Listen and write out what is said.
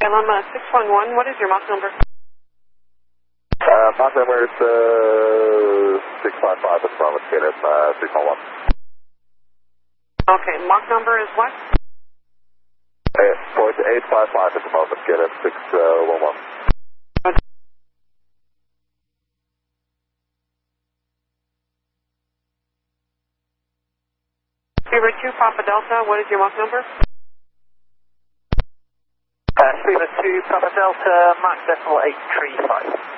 Lima 611, what is your Mach number? Mach number is 655 at the moment, KLM 311. Okay, Mach number is what? 855 at the moment, KLM 611. Fever 2 Papa Delta, what is your Mach number? Fever 2 Papa Delta, Mach decimal 835.